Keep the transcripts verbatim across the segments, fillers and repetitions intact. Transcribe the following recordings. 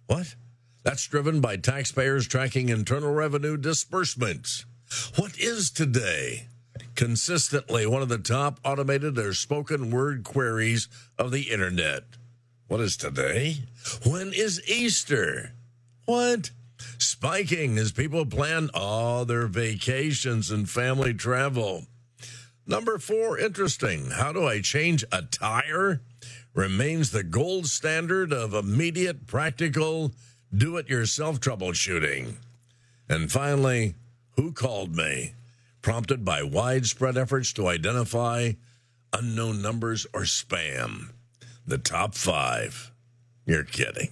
What? That's driven by taxpayers tracking internal revenue disbursements. What is today? Consistently one of the top automated or spoken word queries of the internet. What is today? When is Easter? What? Spiking as people plan all their vacations and family travel. Number four, interesting. How do I change a tire? Remains the gold standard of immediate, practical, do-it-yourself troubleshooting. And finally, who called me? Prompted by widespread efforts to identify unknown numbers or spam. The top five. You're kidding.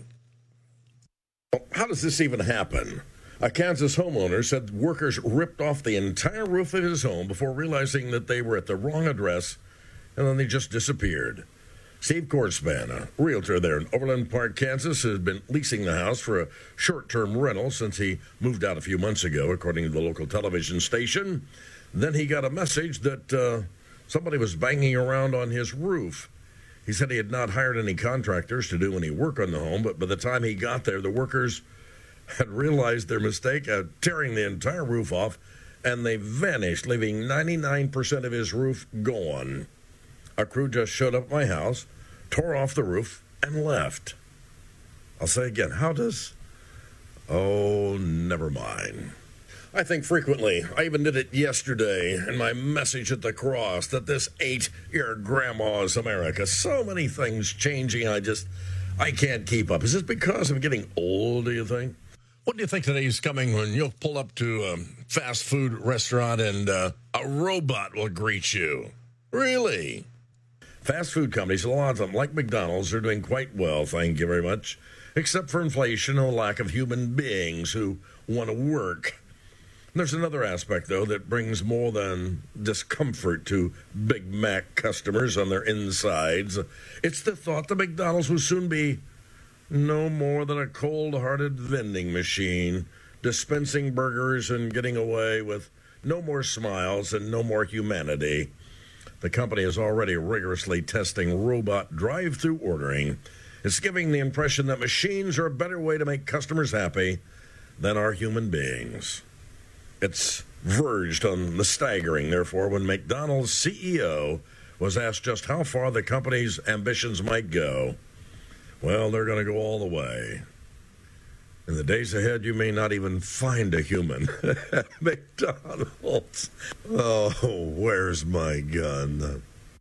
How does this even happen? A Kansas homeowner said workers ripped off the entire roof of his home before realizing that they were at the wrong address, and then they just disappeared. Steve Kortspan, a realtor there in Overland Park, Kansas, has been leasing the house for a short-term rental since he moved out a few months ago, according to the local television station. Then he got a message that uh, somebody was banging around on his roof. He said he had not hired any contractors to do any work on the home, but by the time he got there, the workers had realized their mistake of tearing the entire roof off, and they vanished, leaving ninety-nine percent of his roof gone. A crew just showed up at my house, tore off the roof, and left. I'll say again, how does... Oh, never mind. I think frequently, I even did it yesterday in my message at the cross, that this ain't your grandma's America. So many things changing, I just, I can't keep up. Is this because I'm getting old, do you think? What do you think today's coming when you'll pull up to a fast food restaurant and uh, a robot will greet you? Really? Fast food companies, a lot of them, like McDonald's, are doing quite well, thank you very much, except for inflation and a lack of human beings who want to work. There's another aspect, though, that brings more than discomfort to Big Mac customers on their insides. It's the thought that McDonald's will soon be no more than a cold-hearted vending machine, dispensing burgers and getting away with no more smiles and no more humanity. The company is already rigorously testing robot drive-through ordering. It's giving the impression that machines are a better way to make customers happy than are human beings. It's verged on the staggering, therefore, when McDonald's C E O was asked just how far the company's ambitions might go. Well, they're going to go all the way. In the days ahead, you may not even find a human at McDonald's. Oh, where's my gun?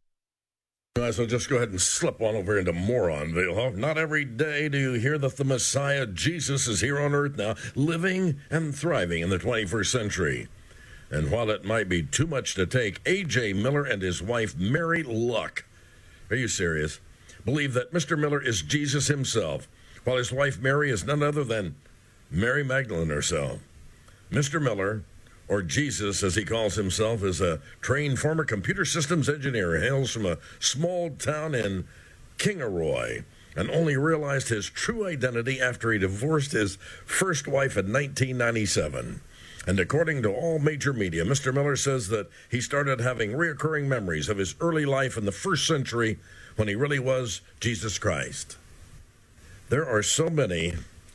You might as well just go ahead and slip on over into Moronville, huh? Not every day do you hear that the Messiah, Jesus, is here on earth now, living and thriving in the twenty-first century. And while it might be too much to take, A J Miller and his wife, Mary Luck, are you serious? Believe that Mister Miller is Jesus himself, while his wife Mary is none other than Mary Magdalene herself. Mister Miller, or Jesus as he calls himself, is a trained former computer systems engineer, hails from a small town in Kingaroy, and only realized his true identity after he divorced his first wife in nineteen ninety-seven. And according to all major media, Mister Miller says that he started having reoccurring memories of his early life in the first century when he really was Jesus Christ. There are so many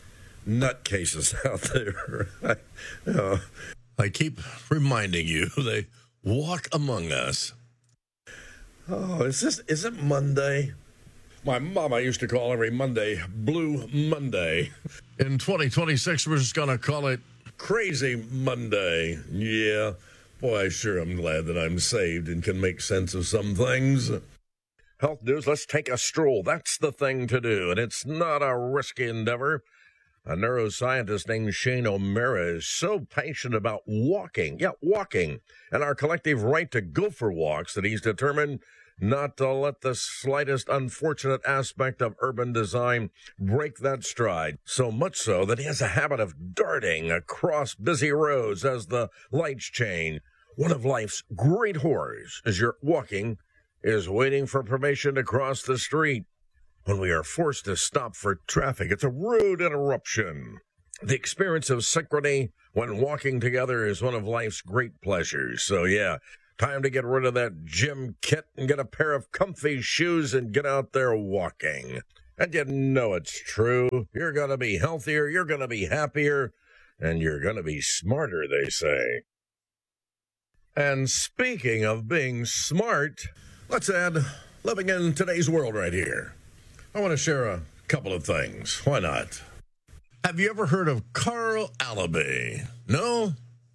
nutcases out there. I, uh, I keep reminding you, they walk among us. Oh, is this, is it Monday? My mama used to call every Monday Blue Monday. In twenty twenty-six, we're just going to call it Crazy Monday. Yeah, boy, I sure am glad that I'm saved and can make sense of some things. Health news, let's take a stroll. That's the thing to do, and it's not a risky endeavor. A neuroscientist named Shane O'Meara is so passionate about walking, yeah, walking, and our collective right to go for walks that he's determined not to let the slightest unfortunate aspect of urban design break that stride. So much so that he has a habit of darting across busy roads as the lights change. One of life's great horrors as you're walking is waiting for permission to cross the street. When we are forced to stop for traffic, it's a rude interruption. The experience of synchrony when walking together is one of life's great pleasures. So yeah, time to get rid of that gym kit and get a pair of comfy shoes and get out there walking. And you know it's true. You're going to be healthier, you're going to be happier, and you're going to be smarter, they say. And speaking of being smart, let's add living in today's world right here. I want to share a couple of things. Why not? Have you ever heard of Carl Allaby? No?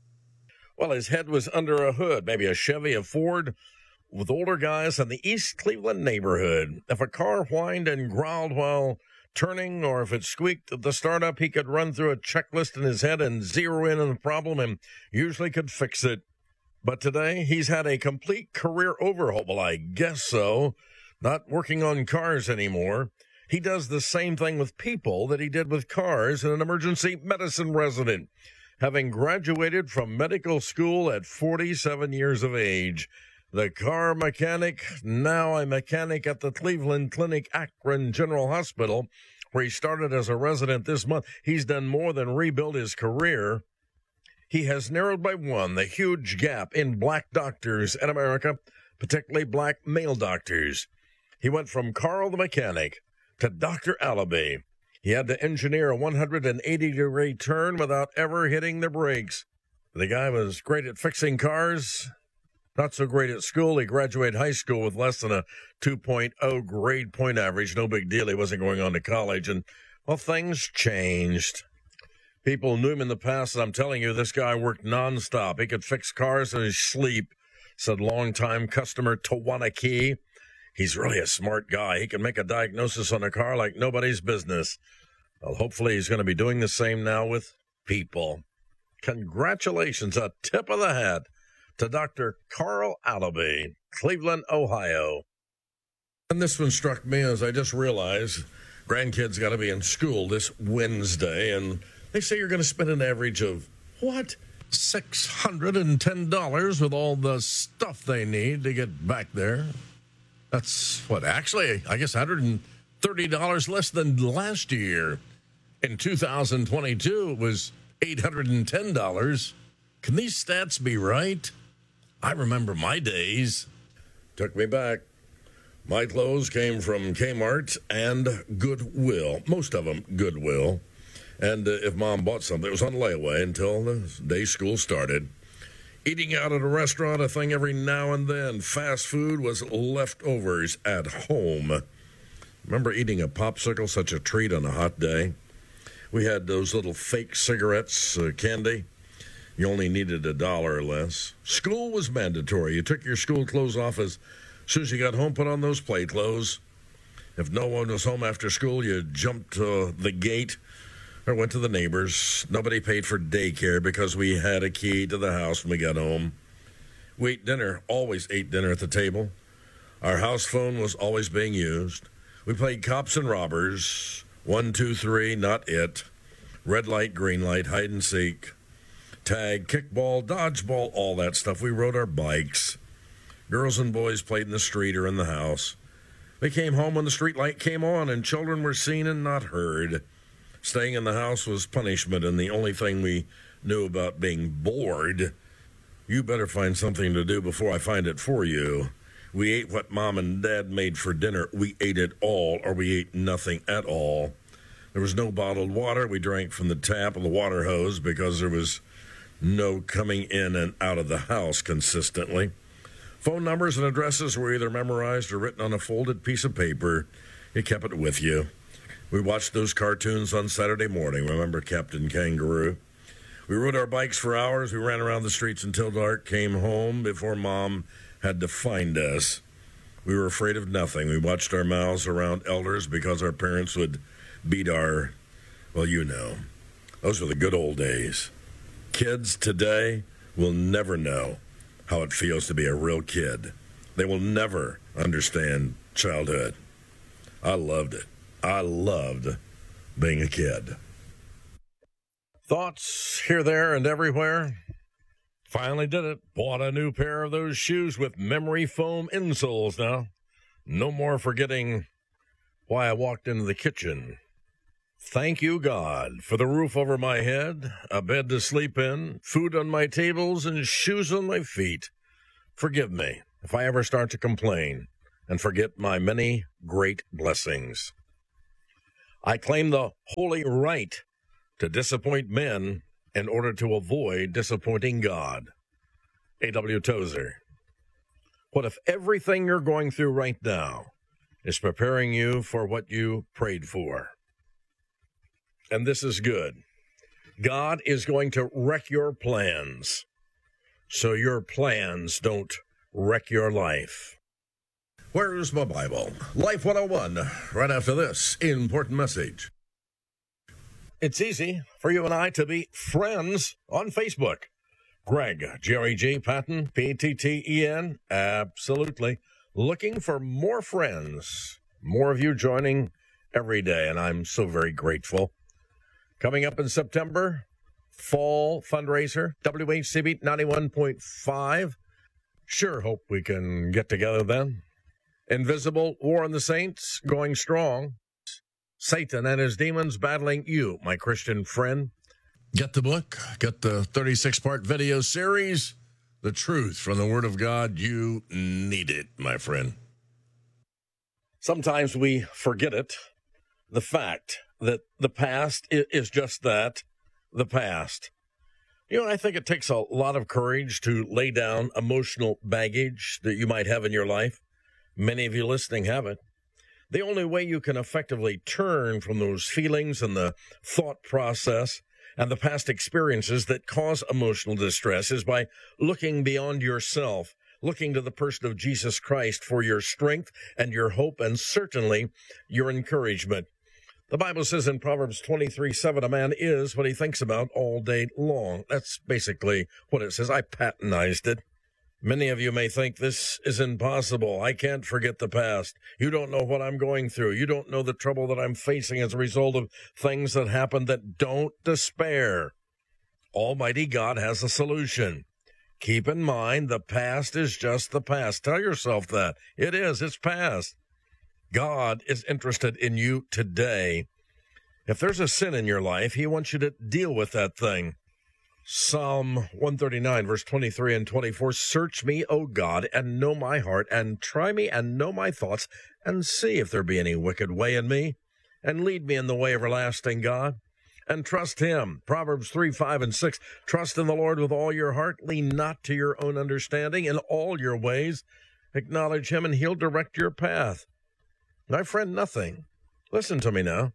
Well, his head was under a hood, maybe a Chevy, a Ford, with older guys in the East Cleveland neighborhood. If a car whined and growled while turning, or if it squeaked at the startup, he could run through a checklist in his head and zero in on the problem and usually could fix it. But today, he's had a complete career overhaul. Well, I guess so. Not working on cars anymore. He does the same thing with people that he did with cars in an emergency medicine resident, having graduated from medical school at forty-seven years of age. The car mechanic, now a mechanic at the Cleveland Clinic Akron General Hospital, where he started as a resident this month. He's done more than rebuild his career. He has narrowed by one the huge gap in black doctors in America, particularly black male doctors. He went from Carl the mechanic to Doctor Allaby. He had to engineer a one hundred eighty degree turn without ever hitting the brakes. The guy was great at fixing cars. Not so great at school. He graduated high school with less than a two point oh grade point average. No big deal. He wasn't going on to college. And, well, things changed. People knew him in the past, and I'm telling you, this guy worked nonstop. He could fix cars in his sleep, said longtime customer Tawana Key. He's really a smart guy. He can make a diagnosis on a car like nobody's business. Well, hopefully he's going to be doing the same now with people. Congratulations, a tip of the hat to Doctor Carl Allaby, Cleveland, Ohio. And this one struck me as I just realized grandkids got to be in school this Wednesday, and they say you're going to spend an average of, what, six hundred ten dollars with all the stuff they need to get back there. That's, what, actually, I guess one hundred thirty dollars less than last year. In two thousand twenty-two, it was eight hundred ten dollars. Can these stats be right? I remember my days. Took me back. My clothes came from Kmart and Goodwill. Most of them Goodwill. And uh, if Mom bought something, it was on layaway until the day school started. Eating out at a restaurant, a thing every now and then. Fast food was leftovers at home. Remember eating a popsicle, such a treat on a hot day? We had those little fake cigarettes, uh, candy. You only needed a dollar or less. School was mandatory. You took your school clothes off as soon as you got home, put on those play clothes. If no one was home after school, you jumped to the gate or went to the neighbors. Nobody paid for daycare because we had a key to the house when we got home. We ate dinner, always ate dinner at the table. Our house phone was always being used. We played cops and robbers. One, two, three, not it. Red light, green light, hide and seek. Tag, kickball, dodgeball, all that stuff. We rode our bikes. Girls and boys played in the street or in the house. We came home when the street light came on and children were seen and not heard. Staying in the house was punishment, and the only thing we knew about being bored. You better find something to do before I find it for you. We ate what Mom and Dad made for dinner. We ate it all, or we ate nothing at all. There was no bottled water. We drank from the tap of the water hose because there was no coming in and out of the house consistently. Phone numbers and addresses were either memorized or written on a folded piece of paper. You kept it with you. We watched those cartoons on Saturday morning. Remember Captain Kangaroo? We rode our bikes for hours. We ran around the streets until dark, came home before Mom had to find us. We were afraid of nothing. We watched our mouths around elders because our parents would beat our, well, you know. Those were the good old days. Kids today will never know how it feels to be a real kid. They will never understand childhood. I loved it. I loved being a kid. Thoughts here, there, and everywhere? Finally did it. Bought a new pair of those shoes with memory foam insoles now. No more forgetting why I walked into the kitchen. Thank you, God, for the roof over my head, a bed to sleep in, food on my tables, and shoes on my feet. Forgive me if I ever start to complain and forget my many great blessings. I claim the holy right to disappoint men in order to avoid disappointing God. A W Tozer. What if everything you're going through right now is preparing you for what you prayed for? And this is good. God is going to wreck your plans so your plans don't wreck your life. Where's my Bible? Life one oh one, right after this important message. It's easy for you and I to be friends on Facebook. Greg, Jerry G. Patton, P T T E N, absolutely. Looking for more friends, more of you joining every day, and I'm so very grateful. Coming up in September, fall fundraiser, W H C B ninety-one point five. Sure hope we can get together then. Invisible War on the Saints going strong. Satan and his demons battling you, my Christian friend. Get the book, get the thirty-six part video series, The Truth from the Word of God. You need it, my friend. Sometimes we forget it, the fact that the past is just that, the past. You know, I think it takes a lot of courage to lay down emotional baggage that you might have in your life. Many of you listening have it. The only way you can effectively turn from those feelings and the thought process and the past experiences that cause emotional distress is by looking beyond yourself, looking to the person of Jesus Christ for your strength and your hope and certainly your encouragement. The Bible says in Proverbs twenty-three seven, a man is what he thinks about all day long. That's basically what it says. I patenized it. Many of you may think this is impossible. I can't forget the past. You don't know what I'm going through. You don't know the trouble that I'm facing as a result of things that happened. That don't despair. Almighty God has a solution. Keep in mind, the past is just the past. Tell yourself that. It is. It's past. God is interested in you today. If there's a sin in your life, he wants you to deal with that thing. Psalm one thirty-nine, verse twenty-three and twenty-four, search me, O God, and know my heart, and try me and know my thoughts, and see if there be any wicked way in me, and lead me in the way everlasting, God, and trust him. Proverbs three, five, and six, trust in the Lord with all your heart, lean not to your own understanding, in all your ways acknowledge him, and he'll direct your path. My friend, nothing. Listen to me now.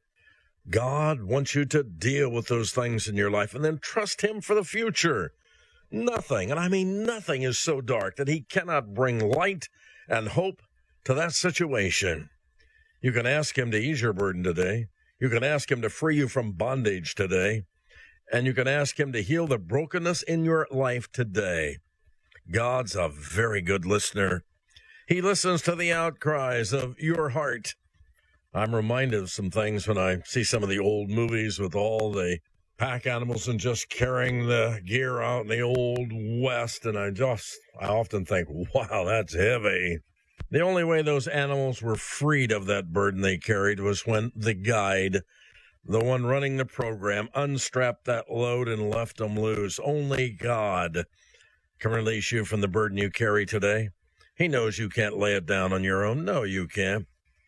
God wants you to deal with those things in your life and then trust him for the future. Nothing, and I mean nothing, is so dark that he cannot bring light and hope to that situation. You can ask him to ease your burden today. You can ask him to free you from bondage today. And you can ask him to heal the brokenness in your life today. God's a very good listener. He listens to the outcries of your heart. I'm reminded of some things when I see some of the old movies with all the pack animals and just carrying the gear out in the old West. And I just, I often think, wow, that's heavy. The only way those animals were freed of that burden they carried was when the guide, the one running the program, unstrapped that load and left them loose. Only God can release you from the burden you carry today. He knows you can't lay it down on your own. No, you can't.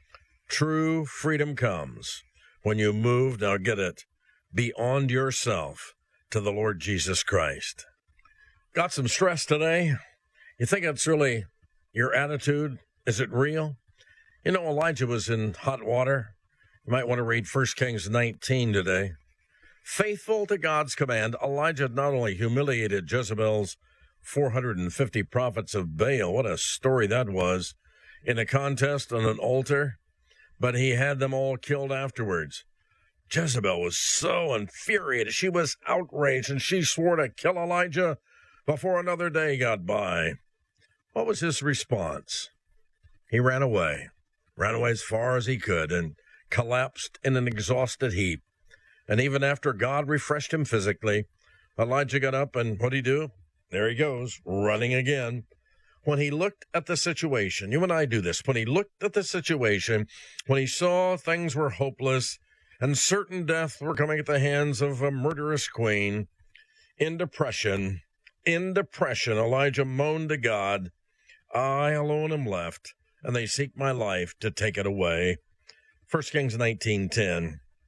True freedom comes when you move, now get it, beyond yourself to the Lord Jesus Christ. Got some stress today? You think it's really your attitude? Is it real? You know, Elijah was in hot water. You might want to read First Kings nineteen today. Faithful to God's command, Elijah not only humiliated Jezebel's four hundred fifty prophets of Baal, what a story that was, in a contest on an altar, but he had them all killed afterwards. Jezebel was so infuriated. She was outraged, and she swore to kill Elijah before another day got by. What was his response? He ran away, ran away as far as he could, and collapsed in an exhausted heap. And even after God refreshed him physically, Elijah got up, and what'd he do? There he goes, running again. When he looked at the situation, you and I do this, when he looked at the situation, when he saw things were hopeless and certain death were coming at the hands of a murderous queen, in depression, in depression, Elijah moaned to God, I alone am left, and they seek my life to take it away. First Kings nineteen ten.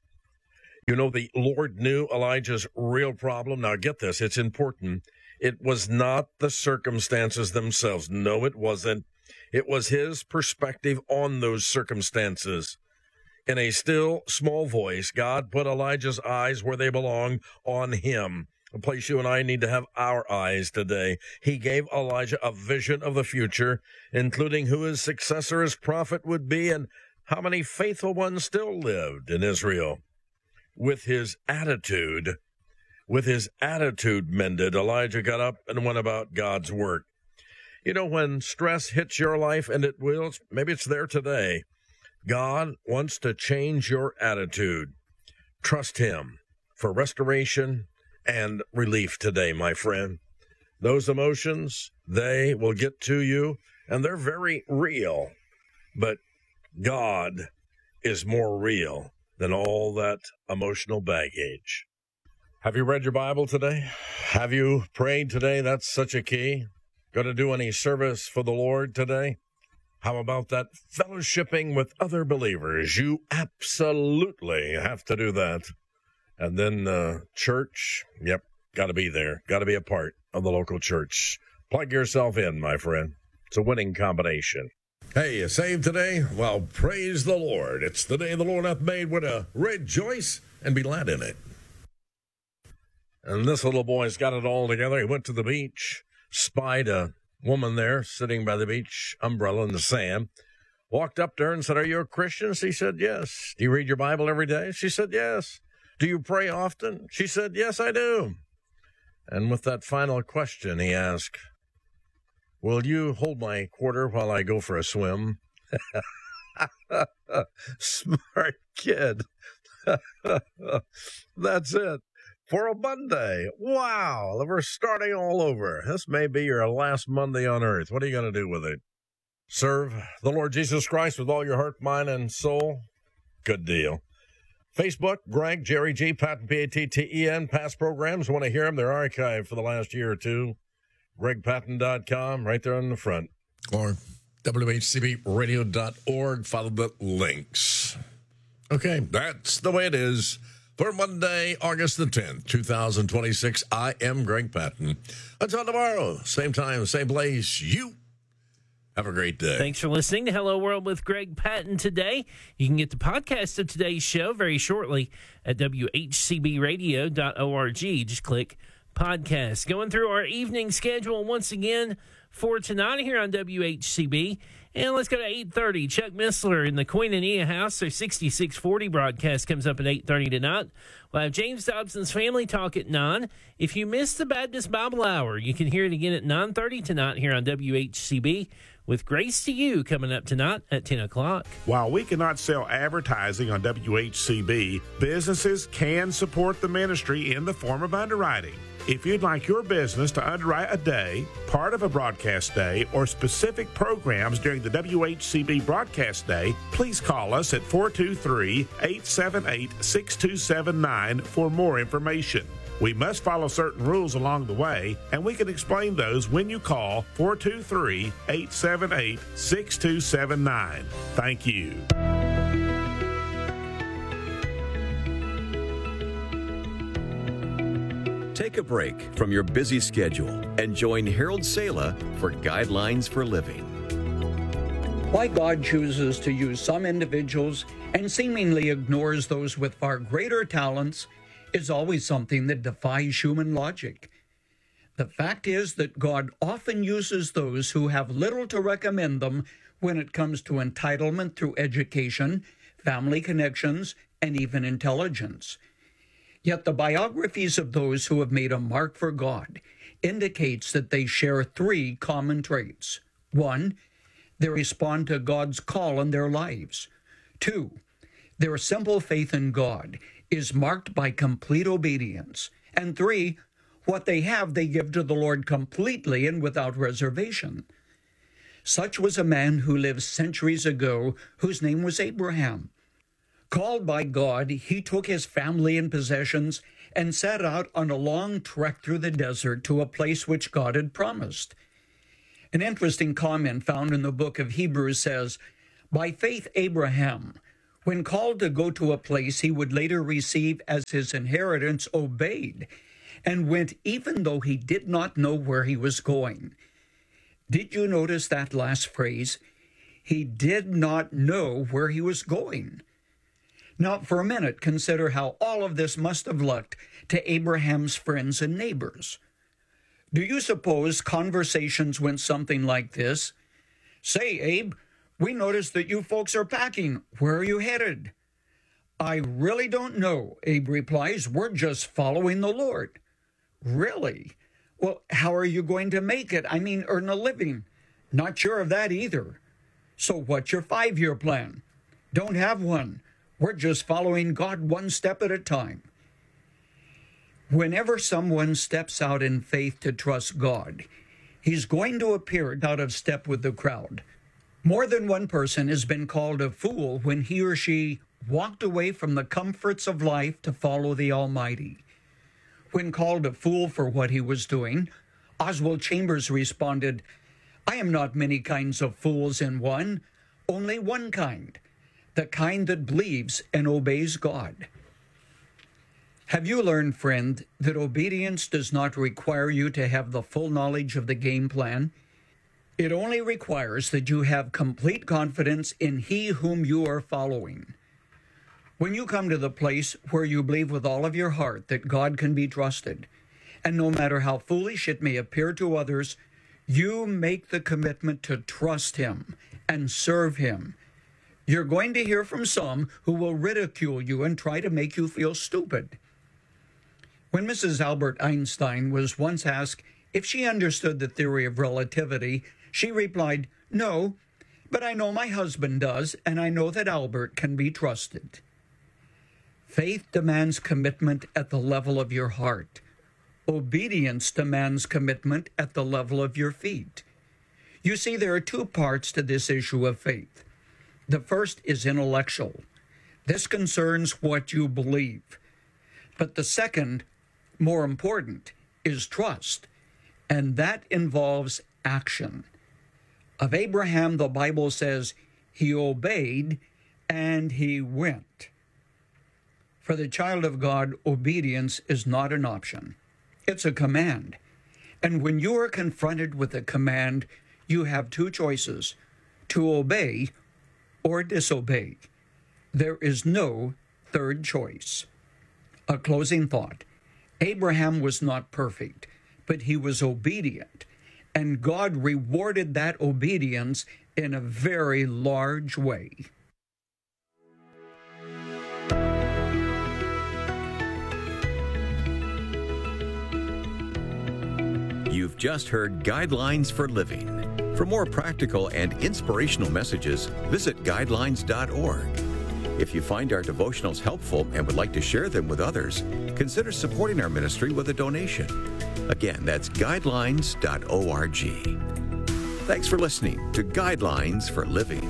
You know, the Lord knew Elijah's real problem. Now, get this, it's important. It was not the circumstances themselves. No, it wasn't. It was his perspective on those circumstances. In a still, small voice, God put Elijah's eyes where they belong, on him, a place you and I need to have our eyes today. He gave Elijah a vision of the future, including who his successor as prophet would be and how many faithful ones still lived in Israel. With his attitude, with his attitude mended, Elijah got up and went about God's work. You know, when stress hits your life, and it will, maybe it's there today, God wants to change your attitude. Trust him for restoration and relief today, my friend. Those emotions, they will get to you, and they're very real. But God is more real than all that emotional baggage. Have you read your Bible today? Have you prayed today? That's such a key. Going to do any service for the Lord today? How about that fellowshipping with other believers? You absolutely have to do that. And then uh, church, yep, got to be there. Got to be a part of the local church. Plug yourself in, my friend. It's a winning combination. Hey, you saved today? Well, praise the Lord. It's the day the Lord hath made. We're to rejoice and be glad in it. And this little boy's got it all together. He went to the beach, spied a woman there sitting by the beach umbrella in the sand, walked up to her and said, "Are you a Christian?" She said, "Yes." "Do you read your Bible every day?" She said, "Yes." "Do you pray often?" She said, "Yes, I do." And with that final question, he asked, "Will you hold my quarter while I go for a swim?" Smart kid. That's it. For a Monday. Wow. We're starting all over. This may be your last Monday on earth. What are you going to do with it? Serve the Lord Jesus Christ with all your heart, mind, and soul? Good deal. Facebook, Greg, Jerry G, Patton, P A T T E N. Past programs, want to hear them? They're archived for the last year or two. greg patton dot com, right there on the front. Or W H C B radio dot org. Follow the links. Okay, that's the way it is. For Monday, August the tenth, two thousand twenty-six, I am Greg Patton. Until tomorrow, same time, same place, you have a great day. Thanks for listening to Hello World with Greg Patton today. You can get the podcast of today's show very shortly at W H C B radio dot org. Just click podcast. Going through our evening schedule once again for tonight here on W H C B. And let's go to eight thirty. Chuck Missler in the Queen and Nia House. Their sixty-six forty broadcast comes up at eight thirty tonight. We'll have James Dobson's Family Talk at nine. If you missed the Baptist Bible Hour, you can hear it again at nine thirty tonight here on W H C B with Grace to You coming up tonight at ten o'clock. While we cannot sell advertising on W H C B, businesses can support the ministry in the form of underwriting. If you'd like your business to underwrite a day, part of a broadcast day, or specific programs during the W H C B broadcast day, please call us at four two three, eight seven eight, six two seven nine for more information. We must follow certain rules along the way, and we can explain those when you call four two three, eight seven eight, six two seven nine. Thank you. Take a break from your busy schedule and join Harold Sala for Guidelines for Living. Why God chooses to use some individuals and seemingly ignores those with far greater talents is always something that defies human logic. The fact is that God often uses those who have little to recommend them when it comes to entitlement through education, family connections, and even intelligence. Yet the biographies of those who have made a mark for God indicates that they share three common traits. One, they respond to God's call in their lives. Two, their simple faith in God is marked by complete obedience. And three, what they have they give to the Lord completely and without reservation. Such was a man who lived centuries ago whose name was Abraham. Called by God, he took his family and possessions and set out on a long trek through the desert to a place which God had promised. An interesting comment found in the book of Hebrews says, "By faith Abraham, When called to go to a place he would later receive as his inheritance, obeyed, and went even though he did not know where he was going. Did you notice that last phrase? He did not know where he was going. Now, for a minute, consider how all of this must have looked to Abraham's friends and neighbors. Do you suppose conversations went something like this? Say, Abe, we noticed that you folks are packing. Where are you headed? I really don't know, Abe replies. We're just following the Lord. Really? Well, how are you going to make it? I mean, earn a living? Not sure of that either. So what's your five-year plan? Don't have one. We're just following God one step at a time. Whenever someone steps out in faith to trust God, he's going to appear out of step with the crowd. More than one person has been called a fool when he or she walked away from the comforts of life to follow the Almighty. When called a fool for what he was doing, Oswald Chambers responded, I am not many kinds of fools in one, only one kind, the kind that believes and obeys God. Have you learned, friend, that obedience does not require you to have the full knowledge of the game plan? It only requires that you have complete confidence in He whom you are following. When you come to the place where you believe with all of your heart that God can be trusted, and no matter how foolish it may appear to others, you make the commitment to trust Him and serve Him. You're going to hear from some who will ridicule you and try to make you feel stupid. When Missus Albert Einstein was once asked if she understood the theory of relativity, she replied, no, but I know my husband does, and I know that Albert can be trusted. Faith demands commitment at the level of your heart. Obedience demands commitment at the level of your feet. You see, there are two parts to this issue of faith. The first is intellectual. This concerns what you believe. But the second, more important, is trust, and that involves action. Of Abraham, the Bible says, he obeyed and he went. For the child of God, obedience is not an option. It's a command. And when you are confronted with a command, you have two choices, to obey or disobey. There is no third choice. A closing thought. Abraham was not perfect, but he was obedient, and God rewarded that obedience in a very large way. You've just heard Guidelines for Living. For more practical and inspirational messages, visit guidelines dot org. If you find our devotionals helpful and would like to share them with others, consider supporting our ministry with a donation. Again, that's guidelines dot org. Thanks for listening to Guidelines for Living.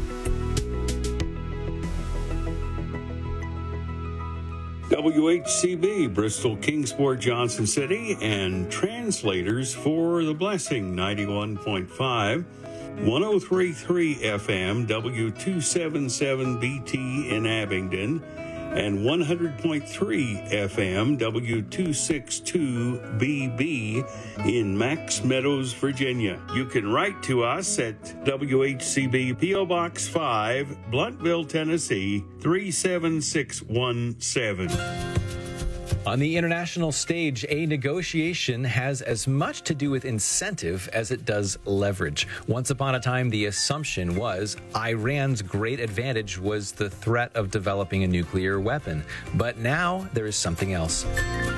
W H C B, Bristol, Kingsport, Johnson City, and translators for The Blessing, ninety-one point five, one oh three point three F M, W two seventy-seven B T in Abingdon, and one hundred point three F M, W two sixty-two B B in Max Meadows, Virginia. You can write to us at W H C B, P O Box five, Bluntville, Tennessee, three seven six one seven. On the international stage, a negotiation has as much to do with incentive as it does leverage. Once upon a time, the assumption was Iran's great advantage was the threat of developing a nuclear weapon. But now there is something else.